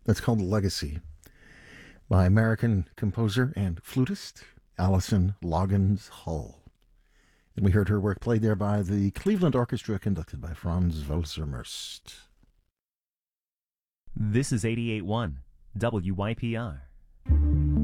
That's called Legacy by American composer and flutist Alison Loggins Hull. And we heard her work played there by the Cleveland Orchestra conducted by Franz Welser-Merst. This is 88.1 WYPR.